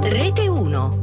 Rete 1.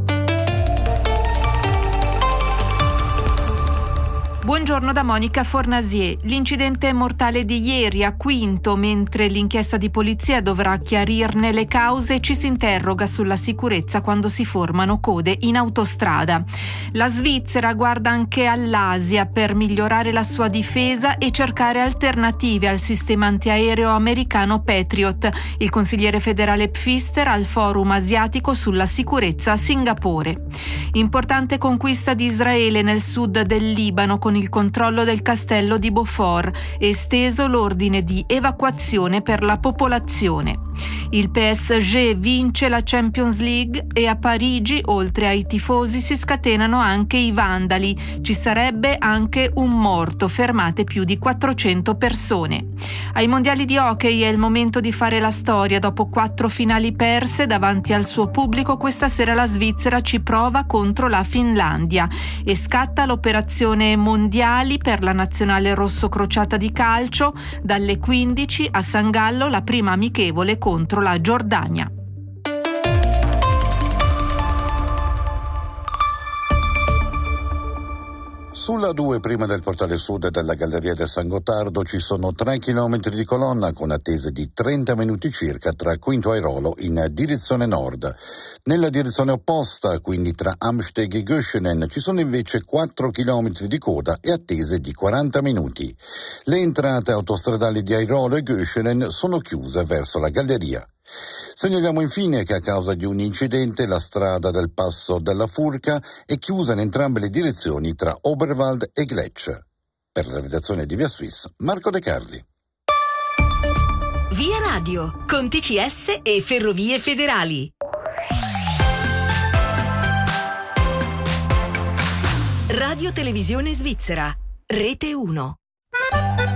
Buongiorno da Monica Fornasier. L'incidente mortale di ieri a Quinto, mentre l'inchiesta di polizia dovrà chiarirne le cause, ci si interroga sulla sicurezza quando si formano code in autostrada. La Svizzera guarda anche all'Asia per migliorare la sua difesa e cercare alternative al sistema antiaereo americano Patriot. Il consigliere federale Pfister al forum asiatico sulla sicurezza a Singapore. Importante conquista di Israele nel sud del Libano con il controllo del castello di Beaufort, esteso l'ordine di evacuazione per la popolazione. Il PSG vince la Champions League e a Parigi, oltre ai tifosi, si scatenano anche i vandali. Ci sarebbe anche un morto, fermate più di 400 persone. Ai mondiali di hockey è il momento di fare la storia. Dopo 4 finali perse davanti al suo pubblico, questa sera la Svizzera ci prova contro la Finlandia e scatta l'operazione mondiali per la nazionale rosso-crociata di calcio. Dalle 15 a San Gallo la prima amichevole contro la Giordania. Sulla 2, prima del portale sud della Galleria del San Gottardo, ci sono 3 chilometri di colonna con attese di 30 minuti circa tra Quinto Airolo in direzione nord. Nella direzione opposta, quindi tra Amsteg e Göschenen, ci sono invece 4 chilometri di coda e attese di 40 minuti. Le entrate autostradali di Airolo e Göschenen sono chiuse verso la galleria. Segnaliamo infine che a causa di un incidente la strada del Passo della Furca è chiusa in entrambe le direzioni tra Oberwald e Gletsch. Per la redazione di Via Swiss, Marco De Carli. Via Radio, con TCS e Ferrovie Federali. Radio Televisione Svizzera, Rete 1.